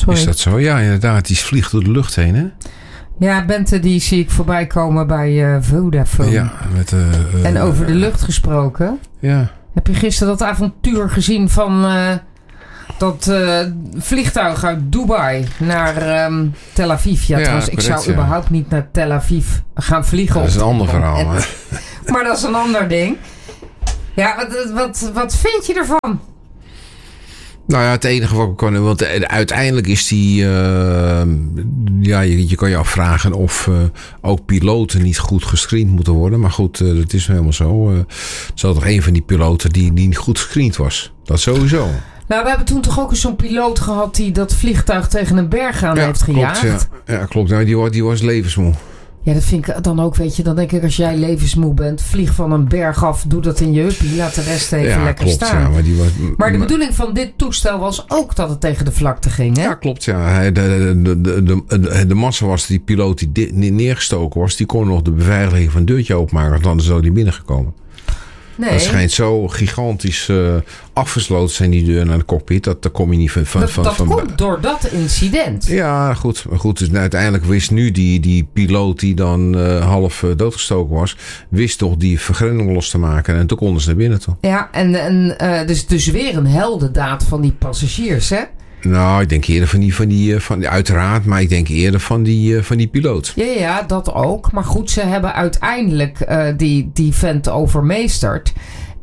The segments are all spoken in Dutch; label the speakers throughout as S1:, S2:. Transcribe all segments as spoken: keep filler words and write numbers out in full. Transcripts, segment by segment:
S1: Sorry.
S2: Is dat zo? Ja, inderdaad. Die vliegt door de lucht heen, hè?
S1: Ja, Bente die zie ik voorbij komen bij uh, Vodafone.
S2: Ja, met... Uh, uh,
S1: en over de lucht gesproken.
S2: Ja.
S1: Heb je gisteren dat avontuur gezien van... Uh, dat uh, vliegtuig uit Dubai naar um, Tel Aviv. Ja,
S2: ja
S1: trouwens, ik
S2: correct,
S1: zou
S2: ja.
S1: überhaupt niet naar Tel Aviv gaan vliegen.
S2: Dat is een ander verhaal.
S1: En,
S2: Hè?
S1: maar dat is een ander ding. Ja, wat, wat, wat vind je ervan?
S2: Nou ja, het enige wat ik kan... Want uiteindelijk is die... Uh, ja, je, je kan je afvragen of uh, ook piloten niet goed gescreend moeten worden. Maar goed, uh, dat is helemaal zo. Uh, er zat toch een van die piloten die, die niet goed gescreend was. Dat sowieso.
S1: Nou, we hebben toen toch ook eens zo'n piloot gehad die dat vliegtuig tegen een berg aan
S2: ja,
S1: heeft gejaagd.
S2: Klopt, ja. ja, klopt. Nou, die, was, die was levensmoe.
S1: Ja, dat vind ik dan ook, weet je. Dan denk ik, als jij levensmoe bent, vlieg van een berg af, doe dat in je huppie, laat de rest even
S2: ja,
S1: lekker
S2: klopt,
S1: staan.
S2: Ja, maar, die was,
S1: maar de bedoeling van dit toestel was ook dat het tegen de vlakte ging, hè?
S2: Ja, klopt, ja. De, de, de, de, de, de massa was die piloot die neergestoken was, die kon nog de beveiliging van een deurtje openmaken, want anders zou die binnengekomen. Nee. Dat schijnt zo gigantisch uh, afgesloten zijn, die deur naar de cockpit. Dat, daar kom je niet van... van,
S1: dat
S2: van,
S1: dat
S2: van,
S1: komt door dat incident.
S2: Ja, goed. Maar goed, dus uiteindelijk wist nu die, die piloot die dan uh, half uh, doodgestoken was, wist toch die vergrending los te maken. En toen konden ze naar binnen toe.
S1: Ja, en, en uh, dus, dus weer een heldendaad van die passagiers, hè?
S2: Nou, ik denk eerder van die, van die, van die uiteraard, maar ik denk eerder van die, van die piloot.
S1: Ja, ja, dat ook. Maar goed, ze hebben uiteindelijk uh, die, die vent overmeesterd.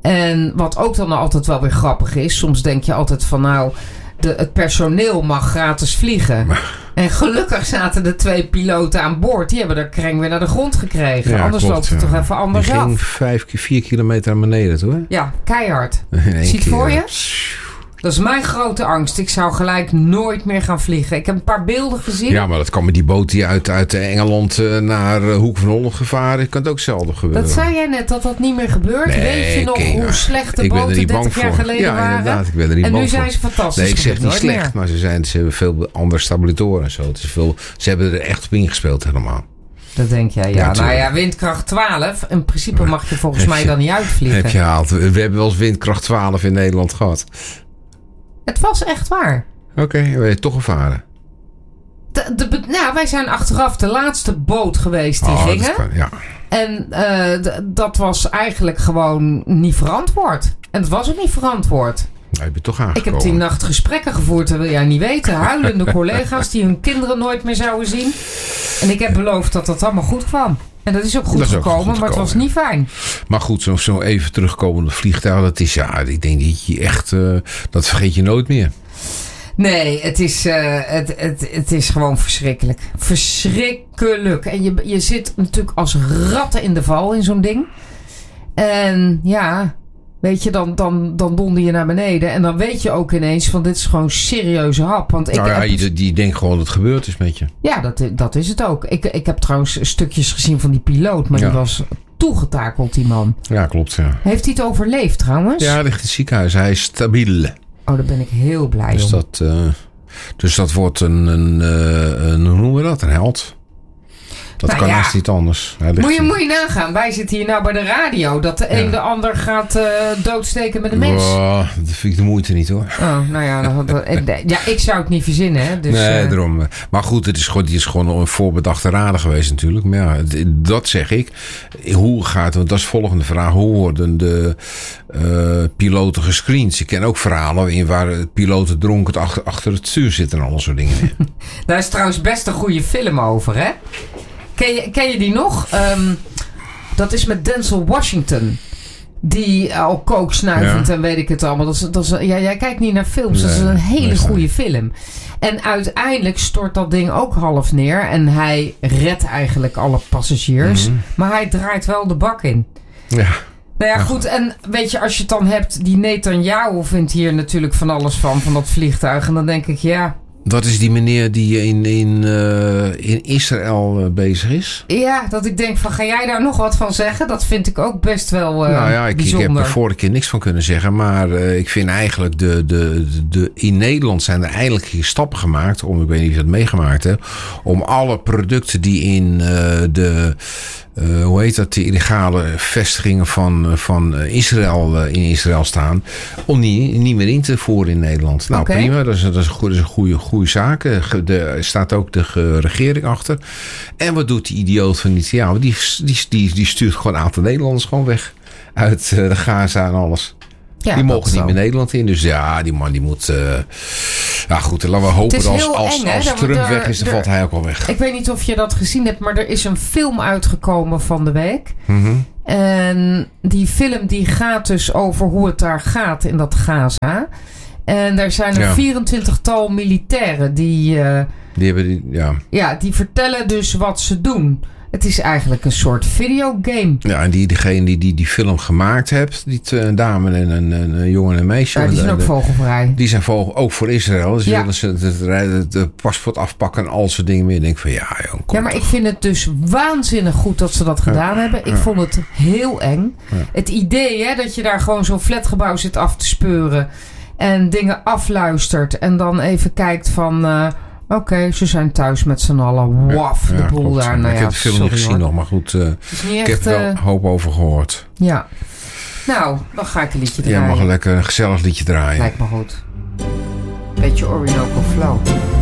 S1: En wat ook dan altijd wel weer grappig is, soms denk je altijd van nou, de, het personeel mag gratis vliegen. Maar... En gelukkig zaten de twee piloten aan boord. Die hebben de kreng weer naar de grond gekregen.
S2: Ja,
S1: anders
S2: klopt,
S1: loopt het
S2: ja.
S1: toch even anders
S2: Die
S1: af.
S2: ging vijf, vier kilometer naar beneden toe, hè?
S1: Ja, keihard.
S2: In
S1: Zie je het voor je?
S2: Pssst.
S1: Dat is mijn grote angst. Ik zou gelijk nooit meer gaan vliegen. Ik heb een paar beelden gezien.
S2: Ja, maar dat kan met die boot die uit, uit Engeland naar uh, Hoek van Holland gevaren. Kan het ook zelden gebeuren.
S1: Dat zei jij net, dat dat niet meer gebeurt.
S2: Nee,
S1: Weet je nog
S2: kijk,
S1: hoe slecht de boten dertig jaar geleden
S2: ja,
S1: waren?
S2: Inderdaad, ik ben er niet
S1: en
S2: bang
S1: nu
S2: voor.
S1: zijn ze fantastisch.
S2: Nee, ik zeg niet slecht,
S1: meer.
S2: maar ze, zijn, ze hebben veel andere stabilitoren en zo. Het is veel, ze hebben er echt op ingespeeld helemaal.
S1: Dat denk jij, ja.
S2: ja
S1: nou ja, windkracht twaalf. In principe mag je volgens mij
S2: je,
S1: dan niet uitvliegen.
S2: Heb je gehaald. We hebben wel eens windkracht twaalf in Nederland gehad.
S1: Het was echt waar.
S2: Oké, okay, we hebben toch ervaren.
S1: De, de, nou, wij zijn achteraf de laatste boot geweest die
S2: oh,
S1: gingen.
S2: Dat kan, ja.
S1: En uh, d- dat was eigenlijk gewoon niet verantwoord. En het was ook niet verantwoord.
S2: Nou, heb je toch aangekomen.
S1: Ik heb die nacht gesprekken gevoerd, dat wil jij niet weten. Huilende collega's die hun kinderen nooit meer zouden zien. En ik heb beloofd dat dat allemaal goed kwam. En dat is ook goed is ook gekomen, goed maar gekomen, het was niet fijn.
S2: Maar goed, zo, zo even terugkomen op het vliegtuig. Dat is, ja, ik denk dat je echt, uh, dat vergeet je nooit meer.
S1: Nee, het is, uh, het, het, het is gewoon verschrikkelijk. Verschrikkelijk. En je, je zit natuurlijk als ratten in de val in zo'n ding. En ja, weet je, dan, dan, dan donder je naar beneden. En dan weet je ook ineens van dit is gewoon serieuze hap. Want ik
S2: nou ja,
S1: heb,
S2: je, die denkt gewoon dat het gebeurd is met je.
S1: Ja, dat, dat is het ook. Ik, ik heb trouwens stukjes gezien van die piloot. Maar ja. die was toegetakeld, die man.
S2: Ja, klopt, ja.
S1: Heeft hij het overleefd trouwens?
S2: Ja, hij ligt in het ziekenhuis. Hij is stabiel.
S1: Oh, daar ben ik heel blij
S2: dus
S1: om.
S2: Dat, uh, dus dat wordt een, een, uh, een, hoe noemen we dat? Een held. Dat
S1: nou
S2: kan
S1: ja.
S2: haast niet anders.
S1: Moet je, moet je nagaan. Wij zitten hier nou bij de radio. Dat de een ja. de ander gaat uh, doodsteken met een mes.
S2: Oh, dat vind ik de moeite niet hoor.
S1: Oh, nou ja. Dat, dat, ja, ik zou het niet verzinnen. Hè, dus,
S2: nee,
S1: uh,
S2: daarom. Maar goed, het is gewoon, die is gewoon een voorbedachte raden geweest natuurlijk. Maar ja, dat zeg ik. Hoe gaat, want dat is de volgende vraag. Hoe worden de uh, piloten gescreend? Ik ken ook verhalen in waar piloten dronken achter, achter het stuur zitten en al soort dingen.
S1: Daar is trouwens best een goede film over, hè? Ken je, ken je die nog? Um, dat is met Denzel Washington. Die al kooksnuivend ja. en weet ik het allemaal. Dat is, dat is, ja, jij kijkt niet naar films. Nee, dat is een hele goede film. En uiteindelijk stort dat ding ook half neer. En hij redt eigenlijk alle passagiers. Mm-hmm. Maar hij draait wel de bak in.
S2: Ja.
S1: Nou ja, goed. En weet je, als je het dan hebt... Die Netanyahu vindt hier natuurlijk van alles van. Van dat vliegtuig. En dan denk ik, ja...
S2: Dat is die meneer die in, in, uh, in Israël uh, bezig is.
S1: Ja, dat ik denk van, ga jij daar nog wat van zeggen? Dat vind ik ook best wel uh,
S2: nou ja, ik,
S1: bijzonder.
S2: Ik heb er vorige keer niks van kunnen zeggen. Maar uh, ik vind eigenlijk, de, de, de, in Nederland zijn er eigenlijk hier stappen gemaakt. Om, ik weet niet of je dat meegemaakt hebt. Om alle producten die in uh, de... Uh, hoe heet dat, de illegale vestigingen van, van Israël uh, in Israël staan. Om die niet meer in te voeren in Nederland. Nou, okay. Prima. Dat is, dat is een, goede, dat is een goede, goede zaak. Er staat ook de regering achter. En wat doet die idioot van Netanyahu? Die, die, die, die stuurt gewoon een aantal Nederlanders gewoon weg. Uit uh, de Gaza en alles. Ja, die mogen niet meer Nederland in. Dus ja, die man die moet... Uh, ja goed, laten we hopen dat als, als, eng, als Trump er, weg is, dan er, valt hij ook wel weg.
S1: Ik weet niet of je dat gezien hebt, maar er is een film uitgekomen van de week.
S2: Mm-hmm.
S1: En die film die gaat dus over hoe het daar gaat in dat Gaza. En daar zijn er ja. vierentwintigtal militairen die... Uh,
S2: die hebben die, ja.
S1: Ja, die vertellen dus wat ze doen. Het is eigenlijk een soort videogame.
S2: Ja, en die, diegene die, die die film gemaakt heeft, die een dame en een, een, een jongen en een meisje.
S1: Ja, die zijn ook vogelvrij.
S2: Die zijn vogel, ook voor Israël. Dus ja. willen ze het, het, het, het paspoort afpakken en al soort dingen meer. Ik denk van ja, joh,
S1: ja, maar toch. Ik vind het dus waanzinnig goed dat ze dat gedaan ja. hebben. Ik ja. vond het heel eng. Ja. Het idee hè, dat je daar gewoon zo'n flatgebouw zit af te speuren en dingen afluistert en dan even kijkt van... Uh, Oké, okay, ze zijn thuis met z'n allen. Waf, ja, de boel ja, daar. Nou,
S2: ik
S1: ja,
S2: heb de film sorry, niet gezien hoor. nog, maar goed. Uh, ik echt, heb er wel uh, hoop over gehoord.
S1: Ja. Nou, dan ga ik een liedje draaien.
S2: Jij mag een lekker een gezellig liedje draaien.
S1: Lijkt me goed. Beetje Orinoco Flow.